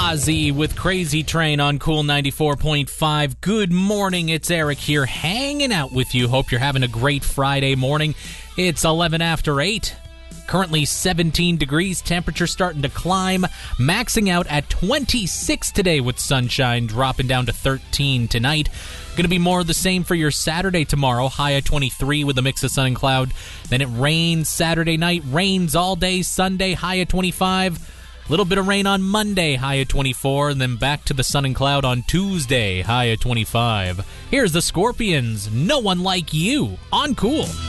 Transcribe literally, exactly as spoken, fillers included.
Ozzy with Crazy Train on Cool ninety-four point five. Good morning, it's Eric here hanging out with you. Hope you're having a great Friday morning. It's eleven after eight. Currently seventeen degrees, temperature starting to climb, maxing out at twenty-six today with sunshine, dropping down to thirteen tonight. Going to be more of the same for your Saturday tomorrow, high at twenty-three with a mix of sun and cloud. Then it rains Saturday night, rains all day Sunday, high at twenty-five. A little bit of rain on Monday, high at twenty-four, and then back to the sun and cloud on Tuesday, high at twenty-five. Here's the Scorpions, No One Like You, on Cool.